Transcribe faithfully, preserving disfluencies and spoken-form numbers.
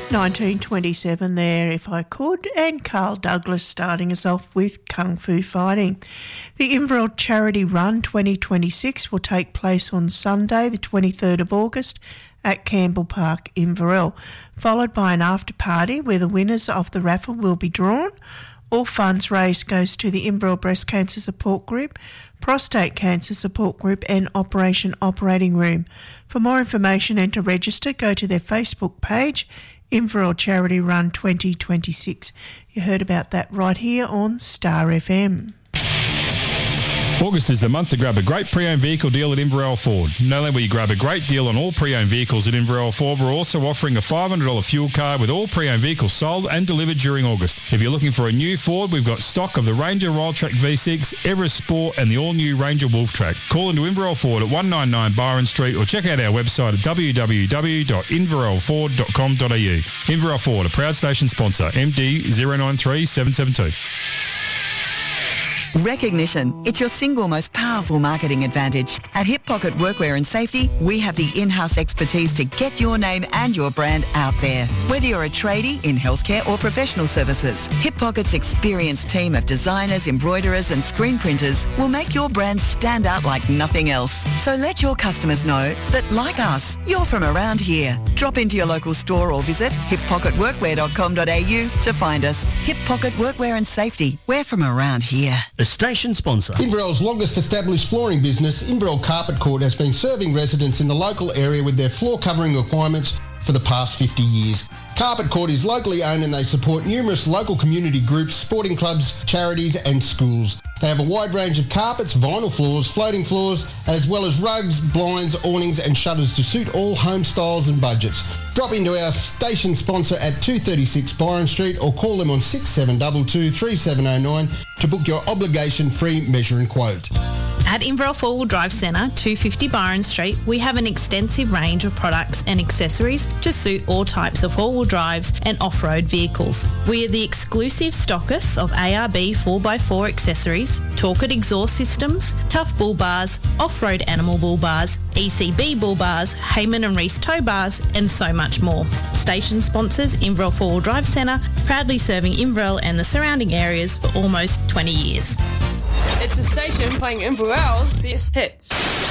nineteen twenty-seven there, If I Could, and Carl Douglas starting us off with Kung Fu Fighting. The Inverell Charity Run twenty twenty-six will take place on Sunday, the twenty-third of August at Campbell Park, Inverell, followed by an after party where the winners of the raffle will be drawn. All funds raised goes to the Inverell Breast Cancer Support Group, Prostate Cancer Support Group and Operation Operating Room. For more information and to register, go to their Facebook page, Inverell Charity Run twenty twenty-six. You heard about that right here on Star F M. August is the month to grab a great pre-owned vehicle deal at Inverell Ford. Not only will you grab a great deal on all pre-owned vehicles at Inverell Ford, we're also offering a five hundred dollars fuel card with all pre-owned vehicles sold and delivered during August. If you're looking for a new Ford, we've got stock of the Ranger Wildtrak V six, Everest Sport and the all-new Ranger Wolftrack. Call into Inverell Ford at one ninety-nine Byron Street or check out our website at w w w dot inverell ford dot com dot a u. Inverell Ford, a proud station sponsor, M D zero nine three seven seven two. Recognition. It's your single most powerful marketing advantage. At Hip Pocket Workwear and Safety, we have the in-house expertise to get your name and your brand out there. Whether you're a tradie in healthcare or professional services, Hip Pocket's experienced team of designers, embroiderers and screen printers will make your brand stand out like nothing else. So let your customers know that, like us, you're from around here. Drop into your local store or visit hip pocket workwear dot com dot a u to find us. Hip Pocket Workwear and Safety. We're from around here. The station sponsor. Inverell's longest established flooring business, Inverell Carpet Court, has been serving residents in the local area with their floor covering requirements for the past fifty years. Carpet Court is locally owned and they support numerous local community groups, sporting clubs, charities and schools. They have a wide range of carpets, vinyl floors, floating floors, as well as rugs, blinds, awnings and shutters to suit all home styles and budgets. Drop into our station sponsor at two thirty-six Byron Street or call them on six seven two two, three seven zero nine to book your obligation-free measure and quote. At Inverell Four-Wheel Drive Centre, two fifty Byron Street, we have an extensive range of products and accessories to suit all types of four-wheel drives and off-road vehicles. We are the exclusive stockists of A R B four by four accessories, Torquid exhaust systems, Tough bull bars, off-road animal bull bars, E C B bull bars, Heyman and Reese tow bars, and so much more. Station sponsors Inverell Four-Wheel Drive Centre, proudly serving Inverell and the surrounding areas for almost twenty years. It's a station playing Inverell's best hits.